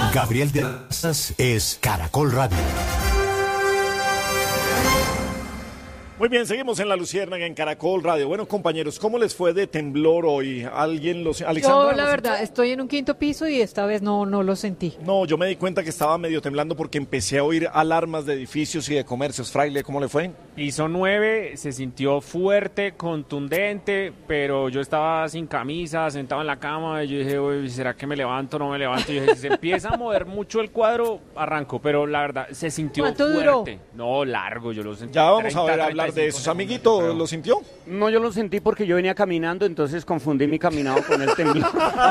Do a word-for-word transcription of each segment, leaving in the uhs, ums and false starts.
Gabriel de las Casas es Caracol Radio. Muy bien, seguimos en La Luciérnaga en Caracol Radio. Bueno, compañeros, ¿cómo les fue de temblor hoy? ¿Alguien los... Alexandra, yo, la verdad, estoy en un quinto piso y esta vez no, no lo sentí. No, yo me di cuenta que estaba medio temblando porque empecé a oír alarmas de edificios y de comercios. Fraile, ¿cómo le fue? Piso nueve, se sintió fuerte, contundente, pero yo estaba sin camisa, sentado en la cama, y yo dije, uy, ¿será que me levanto o no me levanto? Y yo dije, si se empieza a mover mucho el cuadro, arranco, pero la verdad, se sintió ¿Cuánto fuerte. duró? No, largo, yo lo sentí. Ya vamos a ver, a hablar de esos. Amiguito, ¿lo sintió? No, yo lo sentí porque yo venía caminando, entonces confundí mi caminado con el temblor.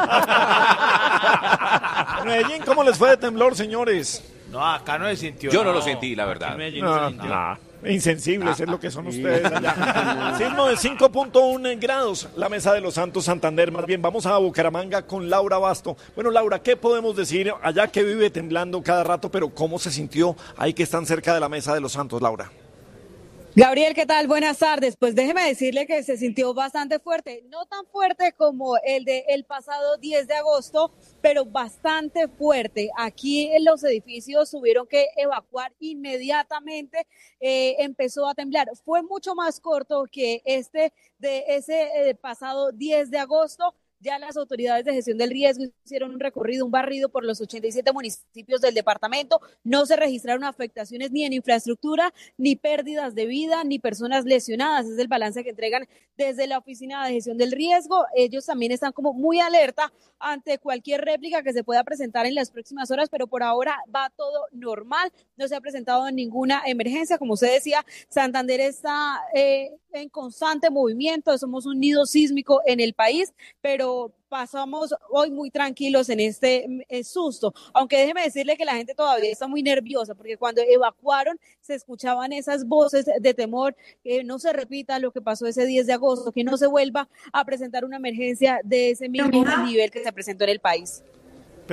Medellín, ¿cómo les fue de temblor, señores? No, acá no se sintió. Yo no, no lo sentí, la verdad. En Medellín no, no se sintió. No. Insensibles, ah, es lo que son ustedes allá. Sismo de cinco punto uno grados, la Mesa de los Santos Santander. Más bien, vamos a Bucaramanga con Laura Basto. Bueno, Laura, ¿qué podemos decir allá que vive temblando cada rato, pero cómo se sintió ahí que están cerca de la Mesa de los Santos, Laura? Gabriel, ¿qué tal? Buenas tardes. Pues déjeme decirle que se sintió bastante fuerte, no tan fuerte como el de el pasado diez de agosto, pero bastante fuerte. Aquí en los edificios tuvieron que evacuar inmediatamente, eh, empezó a temblar. Fue mucho más corto que este de ese eh, pasado diez de agosto. Ya las autoridades de gestión del riesgo hicieron un recorrido, un barrido por los ochenta y siete municipios del departamento. No se registraron afectaciones ni en infraestructura, ni pérdidas de vida, ni personas lesionadas. Es el balance que entregan desde la Oficina de Gestión del Riesgo. Ellos también están como muy alerta ante cualquier réplica que se pueda presentar en las próximas horas, pero por ahora va todo normal. No se ha presentado ninguna emergencia. Como usted decía, Santander está eh, en constante movimiento. Somos un nido sísmico en el país, pero pasamos hoy muy tranquilos en este eh, susto, aunque déjeme decirle que la gente todavía está muy nerviosa, porque cuando evacuaron se escuchaban esas voces de temor, que no se repita lo que pasó ese diez de agosto, que no se vuelva a presentar una emergencia de ese mismo nivel que se presentó en el país.